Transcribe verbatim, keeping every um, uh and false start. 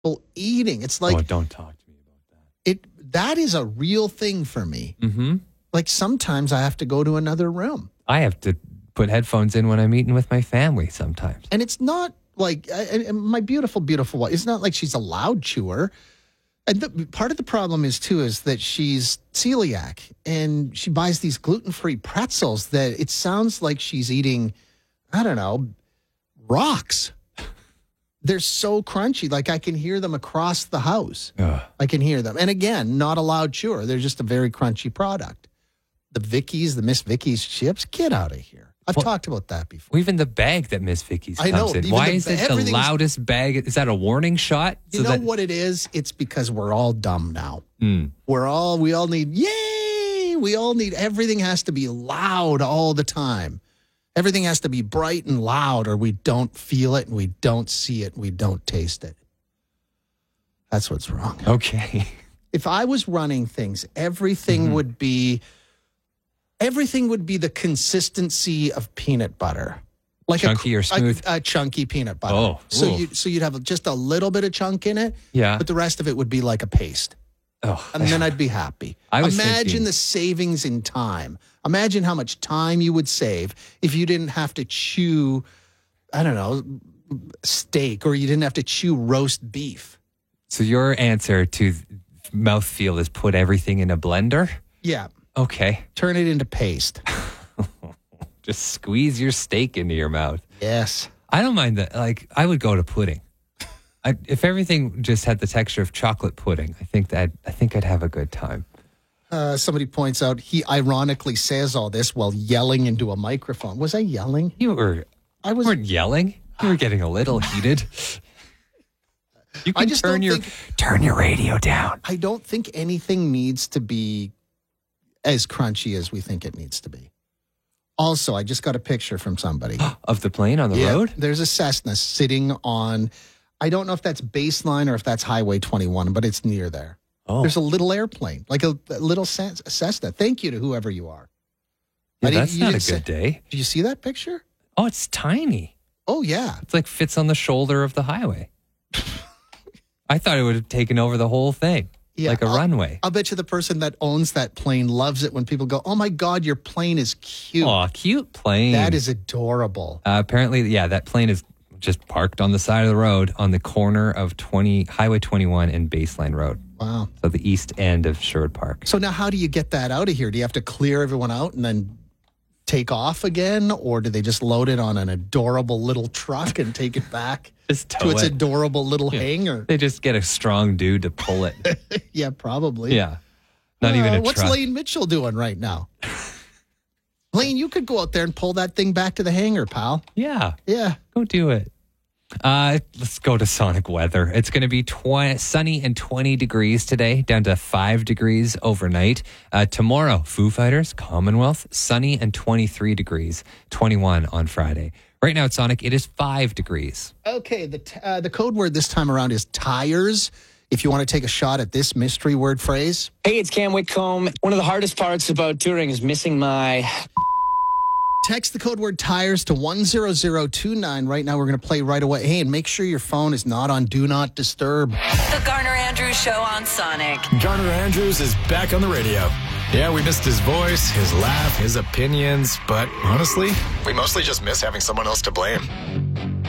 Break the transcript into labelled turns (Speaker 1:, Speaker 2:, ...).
Speaker 1: people eating. It's like,
Speaker 2: oh, don't talk to me about that.
Speaker 1: It that is a real thing for me.
Speaker 2: Mm-hmm.
Speaker 1: Like sometimes I have to go to another room.
Speaker 2: I have to put headphones in when I'm eating with my family sometimes.
Speaker 1: And it's not like I, I, my beautiful, beautiful wife. It's not like she's a loud chewer. And the, part of the problem is, too, is that she's celiac and she buys these gluten-free pretzels that it sounds like she's eating, I don't know, rocks. They're so crunchy. Like I can hear them across the house.
Speaker 2: Ugh.
Speaker 1: I can hear them. And again, not a loud chewer. They're just a very crunchy product. The Vicky's, the Miss Vicky's chips, get out of here. I've
Speaker 2: well,
Speaker 1: talked about that before.
Speaker 2: Even the bag that Miss Vicky's
Speaker 1: I
Speaker 2: comes
Speaker 1: know,
Speaker 2: in.
Speaker 1: even
Speaker 2: Why
Speaker 1: the-
Speaker 2: is it the loudest bag? Is that a warning shot?
Speaker 1: You
Speaker 2: So
Speaker 1: know
Speaker 2: that,
Speaker 1: what it is? It's because we're all dumb now.
Speaker 2: Mm.
Speaker 1: We're all, we all need, yay! We all need, everything has to be loud all the time. Everything has to be bright and loud or we don't feel it and we don't see it and we don't taste it. That's what's wrong.
Speaker 2: Okay.
Speaker 1: If I was running things, everything mm-hmm. would be, everything would be the consistency of peanut butter. Like
Speaker 2: chunky
Speaker 1: a,
Speaker 2: or smooth?
Speaker 1: A, a chunky peanut butter.
Speaker 2: Oh,
Speaker 1: so
Speaker 2: oof.
Speaker 1: you so you'd have just a little bit of chunk in it.
Speaker 2: Yeah.
Speaker 1: But the rest of it would be like a paste.
Speaker 2: Oh.
Speaker 1: And then I'd be happy.
Speaker 2: I was
Speaker 1: Imagine
Speaker 2: thinking,
Speaker 1: the savings in time. Imagine how much time you would save if you didn't have to chew, I don't know, steak or you didn't have to chew roast beef.
Speaker 2: So your answer to mouthfeel is put everything in a blender?
Speaker 1: Yeah.
Speaker 2: Okay.
Speaker 1: Turn it into paste.
Speaker 2: Just squeeze your steak into your mouth.
Speaker 1: Yes.
Speaker 2: I don't mind that. Like, I would go to pudding. I, if everything just had the texture of chocolate pudding, I think that I think I'd have a good time.
Speaker 1: Uh, somebody points out he ironically says all this while yelling into a microphone. Was I yelling?
Speaker 2: You were.
Speaker 1: I was.
Speaker 2: You weren't yelling. You were getting a little heated. You can
Speaker 1: I just
Speaker 2: turn
Speaker 1: don't
Speaker 2: your
Speaker 1: think,
Speaker 2: turn your radio down.
Speaker 1: I don't think anything needs to be as crunchy as we think it needs to be. Also, I just got a picture from somebody.
Speaker 2: Of the plane on the
Speaker 1: yeah,
Speaker 2: road?
Speaker 1: There's a Cessna sitting on, I don't know if that's Baseline or if that's Highway twenty-one, but it's near there.
Speaker 2: Oh.
Speaker 1: There's a little airplane, like a, a little Cessna. Thank you to whoever you are.
Speaker 2: Yeah,
Speaker 1: I
Speaker 2: that's
Speaker 1: you
Speaker 2: not a
Speaker 1: didn't
Speaker 2: good
Speaker 1: say,
Speaker 2: day.
Speaker 1: Do you see that picture?
Speaker 2: Oh, it's tiny.
Speaker 1: Oh, yeah.
Speaker 2: It's like fits on the shoulder of the highway. I thought it would have taken over the whole thing.
Speaker 1: Yeah,
Speaker 2: like a
Speaker 1: I'll,
Speaker 2: runway.
Speaker 1: I'll bet you the person that owns that plane loves it when people go, oh my God, your plane is cute.
Speaker 2: Aw, cute plane.
Speaker 1: That is adorable.
Speaker 2: Uh, apparently, yeah, that plane is just parked on the side of the road on the corner of twenty Highway twenty-one and Baseline Road.
Speaker 1: Wow.
Speaker 2: So the east end of Sherwood Park.
Speaker 1: So now how do you get that out of here? Do you have to clear everyone out and then take off again? Or do they just load it on an adorable little truck and take it back
Speaker 2: just
Speaker 1: to its
Speaker 2: it.
Speaker 1: adorable little
Speaker 2: yeah.
Speaker 1: hangar?
Speaker 2: They just get a strong dude to pull it.
Speaker 1: Yeah, probably.
Speaker 2: Yeah. Not
Speaker 1: uh,
Speaker 2: even a
Speaker 1: what's
Speaker 2: truck.
Speaker 1: Lane Mitchell doing right now? Lane, you could go out there and pull that thing back to the hangar, pal.
Speaker 2: Yeah.
Speaker 1: Yeah.
Speaker 2: Go do it. Uh, let's go to Sonic weather. It's going to be twenty, sunny and twenty degrees today, down to five degrees overnight. Uh, tomorrow, Foo Fighters, Commonwealth, sunny and twenty-three degrees, twenty-one on Friday. Right now at Sonic, it is five degrees.
Speaker 1: Okay, the t- uh, the code word this time around is tires. If you want to take a shot at this mystery word phrase.
Speaker 3: Hey, it's Cam Whitcomb. One of the hardest parts about touring is missing my...
Speaker 1: Text the code word tires to one zero zero two nine. Right now, we're going to play right away. Hey, and make sure your phone is not on Do Not Disturb.
Speaker 4: The Garner Andrews Show on Sonic.
Speaker 5: Garner Andrews is back on the radio. Yeah, we missed his voice, his laugh, his opinions, but honestly, we mostly just miss having someone else to blame.